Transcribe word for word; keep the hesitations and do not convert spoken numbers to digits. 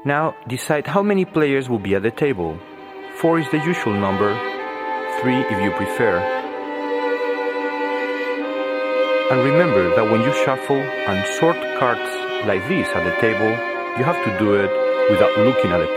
Now decide how many players will be at the table. Four is the usual number, three if you prefer. And remember that when you shuffle and sort cards like this at the table, you have to do it without looking at the